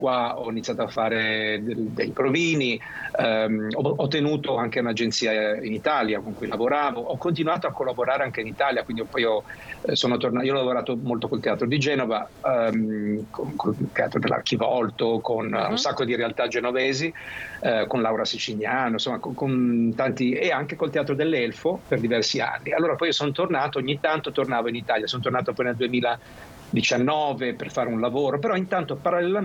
Qua ho iniziato a fare dei provini, ho tenuto anche un'agenzia in Italia con cui lavoravo, ho continuato a collaborare anche in Italia, quindi poi sono tornato, io ho lavorato molto col Teatro di Genova, col Teatro dell'Archivolto, con un Mhm. sacco di realtà genovesi, con Laura Siciliano, insomma con tanti, e anche col Teatro dell'Elfo per diversi anni. Allora poi io sono tornato, ogni tanto tornavo in Italia, sono tornato poi nel 2019 per fare un lavoro, però intanto parallelamente